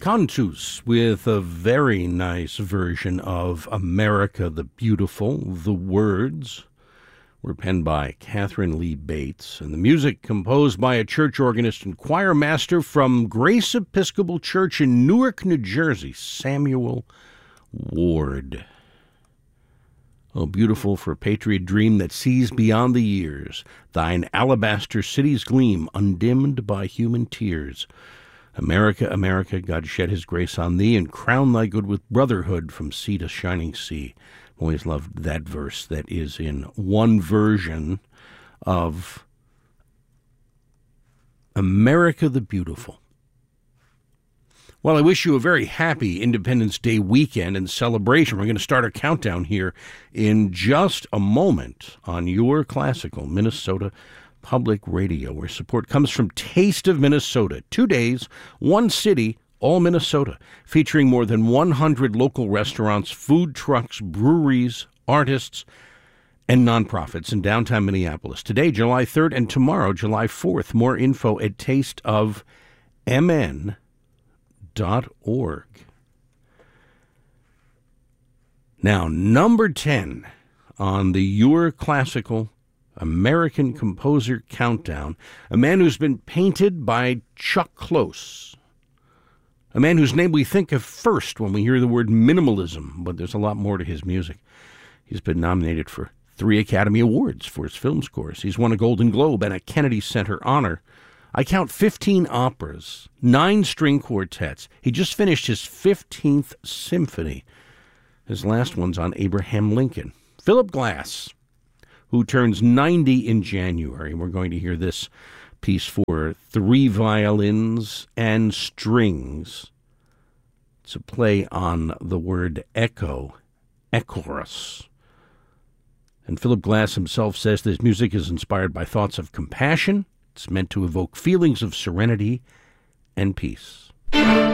Cantus with a very nice version of America the Beautiful. The words were penned by Catherine Lee Bates, and the music composed by a church organist and choir master from Grace Episcopal Church in Newark, New Jersey, Samuel Ward. Oh, beautiful for a patriot dream that sees beyond the years, thine alabaster cities gleam, undimmed by human tears. America, America, God shed his grace on thee, and crown thy good with brotherhood from sea to shining sea. Always loved that verse that is in one version of America the Beautiful. Well, I wish you a very happy Independence Day weekend and celebration. We're going to start our countdown here in just a moment on your classical Minnesota Public Radio, where support comes from Taste of Minnesota. 2 days, one city, all Minnesota, featuring more than 100 local restaurants, food trucks, breweries, artists, and nonprofits in downtown Minneapolis. Today, July 3rd, and tomorrow, July 4th. More info at tasteofmn.org. Now, number 10 on the Your Classical American Composer Countdown, a man who's been painted by Chuck Close, a man whose name we think of first when we hear the word minimalism, but there's a lot more to his music. He's been nominated for 3 Academy Awards for his film scores. He's won a Golden Globe and a Kennedy Center honor. I count 15 operas, 9 string quartets. He just finished his 15th symphony. His last one's on Abraham Lincoln. Philip Glass, who turns 90 in January. We're going to hear this piece for 3 violins and strings. It's a play on the word echo, echoros. And Philip Glass himself says this music is inspired by thoughts of compassion. It's meant to evoke feelings of serenity and peace.